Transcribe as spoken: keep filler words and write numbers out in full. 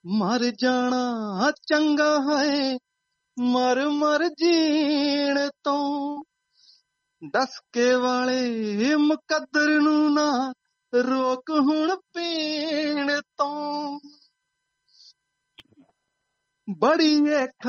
ਮਰ ਜਾਣਾ ਚੰਗਾ ਹੈ ਮਰ ਮਰ ਜੀਣ ਤੋਂ। ਡਸਕੇ ਵਾਲੇ ਮੁਕੱਦਰ ਨੂੰ ਨਾ ਰੋਕ ਹੁਣ ਪੀਣ ਤੋਂ। ਬੜੀ ਏ